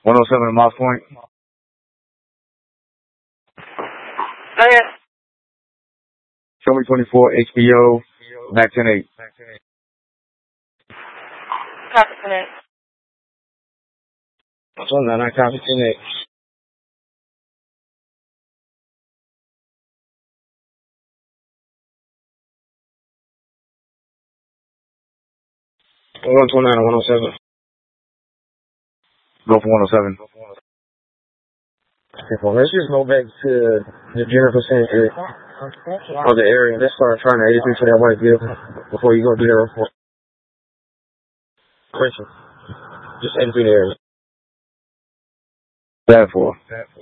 107 at Moss Point. Okay. Show me 24 HBO, Mac 10-8. Copy 10-8. What's on that? I copy 10-8. We're on 29 and 107. Go for 107. Okay, well, let's just go back to the Jennifer Center or the area. Let's start trying to 83 for that white vehicle before you go do that report. Question. Just 83 the area. Bad for.